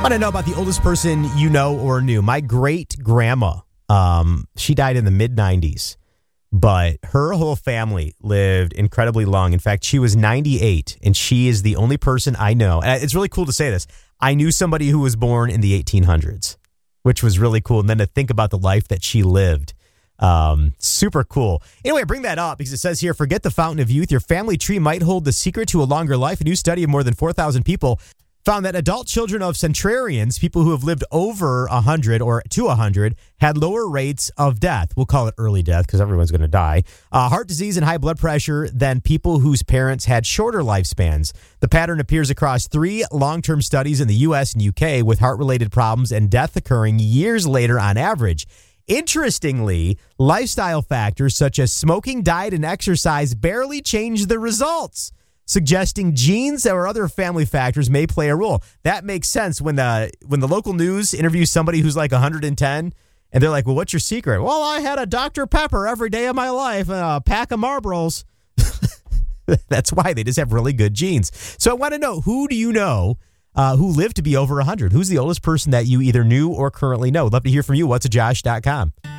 Want to know about the oldest person you know or knew? My great-grandma, she died in the mid-90s, but her whole family lived incredibly long. In fact, she was 98, and she is the only person I know. And it's really cool to say this. I knew somebody who was born in the 1800s, which was really cool. And then to think about the life that she lived. Super cool. Anyway, I bring that up because it says here, forget the fountain of youth. Your family tree might hold the secret to a longer life. A new study of more than 4,000 people found that adult children of centenarians, people who have lived over 100 or to 100, had lower rates of death. We'll call it early death because everyone's going to die. Heart disease and high blood pressure than people whose parents had shorter lifespans. The pattern appears across 3 long-term studies in the U.S. and U.K. with heart-related problems and death occurring years later on average. Interestingly, lifestyle factors such as smoking, diet, and exercise barely change the results, suggesting genes or other family factors may play a role. That makes sense when the local news interviews somebody who's like 110, and they're like, well, what's your secret? Well, I had a Dr. Pepper every day of my life and a pack of Marlboros. That's why they just have really good genes. So I want to know, who do you know who lived to be over 100? Who's the oldest person that you either knew or currently know? Love to hear from you. Whatsajosh.com.